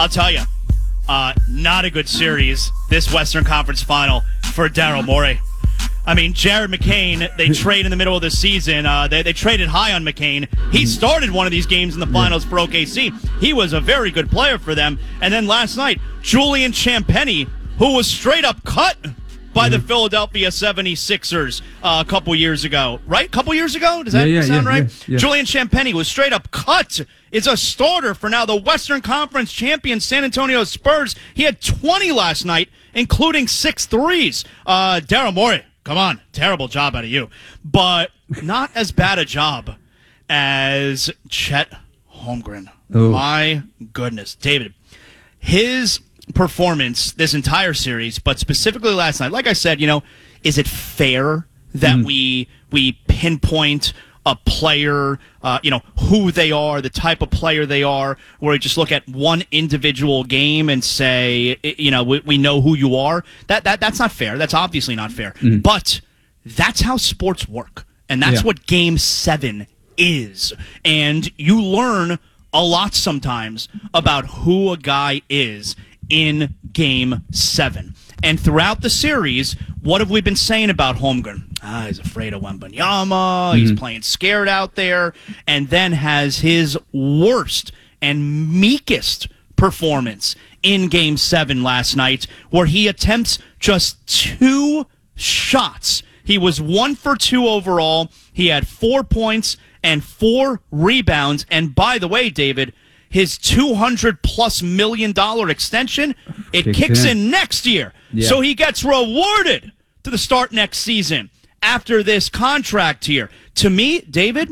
I'll tell you, not a good series, this Western Conference final for Daryl Morey. I mean, Jared McCain, they trade in the middle of the season. They traded high on McCain. He started one of these games in the finals for OKC. He was a very good player for them. And then last night, Julian Champagnie, who was straight up cut by the Philadelphia 76ers a couple years ago. Right? Couple years ago? Does that sound right? Yeah. Julian Champagnie was straight up cut. Is a starter for now the Western Conference champion San Antonio Spurs. He had 20 last night, including 6 threes. Daryl Morey, come on. Terrible job out of you. But not as bad a job as Chet Holmgren. Ooh. My goodness. David, his performance this entire series, but specifically last night, like I said, is it fair that we pinpoint a player, who they are, the type of player they are, where we just look at one individual game and say, we know who you are? That's not fair. That's obviously not fair. But that's how sports work. And that's what Game 7 is. And you learn a lot sometimes about who a guy is in Game 7. And throughout the series, what have we been saying about Holmgren? He's afraid of Wembanyama. He's playing scared out there. And then has his worst and meekest performance in Game 7 last night, where he attempts just 2 shots. He was 1 for 2 overall. He had 4 points and 4 rebounds. And by the way, David, his $200+ million extension, it kicks in next year. Yeah. So he gets rewarded to the start next season after this contract here. To me, David,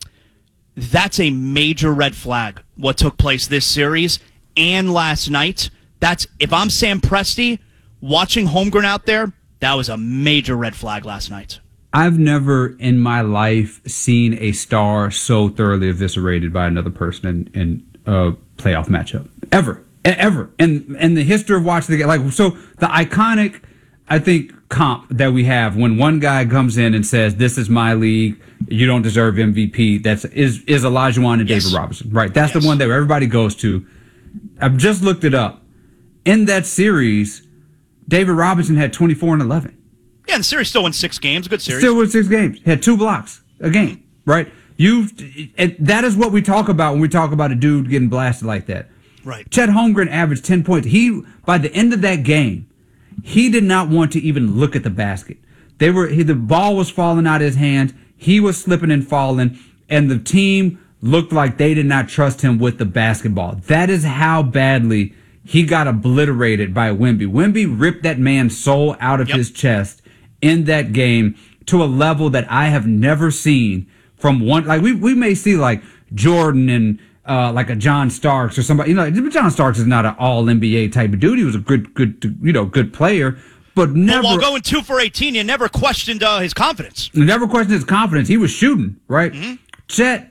that's a major red flag, what took place this series and last night. If I'm Sam Presti, watching Holmgren out there, that was a major red flag last night. I've never in my life seen a star so thoroughly eviscerated by another person in a playoff matchup. Ever. In the history of watching the game. So the iconic, I think, comp that we have when one guy comes in and says, "This is my league, you don't deserve MVP," is Olajuwon and David Robinson. Right. That's the one that everybody goes to. I've just looked it up. In that series, David Robinson had 24 and 11. Yeah, the series still won 6 games. A good series. Still won 6 games. He had 2 blocks a game. Right? And that is what we talk about when we talk about a dude getting blasted like that. Right. Chet Holmgren averaged 10 points. By the end of that game, he did not want to even look at the basket. The ball was falling out of his hands. He was slipping and falling, and the team looked like they did not trust him with the basketball. That is how badly he got obliterated by Wemby. Wemby ripped that man's soul out of his chest in that game to a level that I have never seen from one. Like we may see like Jordan and like a John Starks or somebody. John Starks is not an all NBA type of dude. He was a good player, but never. While going 2 for 18, you never questioned his confidence. Never questioned his confidence. He was shooting, right? Mm-hmm. Chet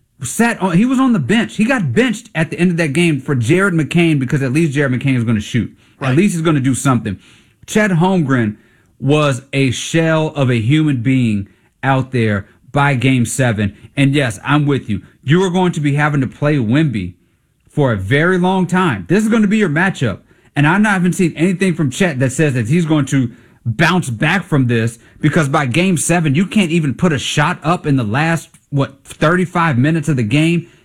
he was on the bench. He got benched at the end of that game for Jared McCain because at least Jared McCain is going to shoot. Right. At least he's going to do something. Chet Holmgren was a shell of a human being out there by Game 7. And yes, I'm with you. You are going to be having to play Wemby for a very long time. This is going to be your matchup. And I've not even seen anything from Chet that says that he's going to bounce back from this, because by Game 7, you can't even put a shot up in the last, 35 minutes of the game.